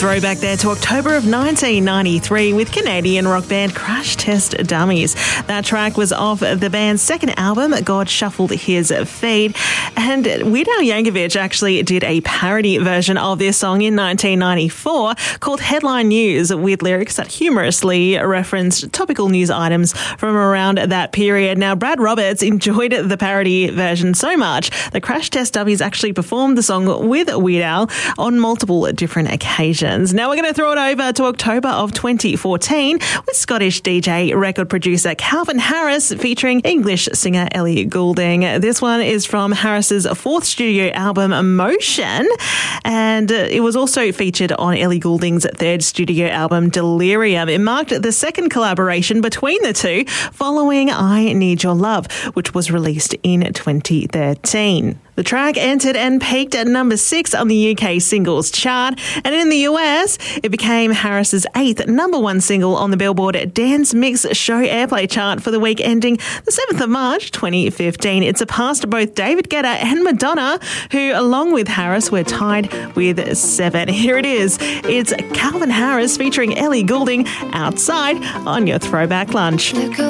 Throwback there to October of 1993 with Canadian rock band Crash Test Dummies. That track was off the band's second album, God Shuffled His Feet. And Weird Al Yankovic actually did a parody version of this song in 1994 called Headline News, with lyrics that humorously referenced topical news items from around that period. Now, Brad Roberts enjoyed the parody version so much that Crash Test Dummies actually performed the song with Weird Al on multiple different occasions. Now we're going to throw it over to October of 2014 with Scottish DJ record producer Calvin Harris featuring English singer Ellie Goulding. This one is from Harris's fourth studio album, Motion, and it was also featured on Ellie Goulding's third studio album, Delirium. It marked the second collaboration between the two following I Need Your Love, which was released in 2013. The track entered and peaked at number 6 on the UK singles chart, and in the US, it became Harris's 8th number 1 single on the Billboard Dance Mix Show Airplay chart for the week ending the 7th of March 2015. It surpassed both David Guetta and Madonna, who, along with Harris, were tied with 7. Here it is. It's Calvin Harris featuring Ellie Goulding, Outside, on your Throwback Lunch.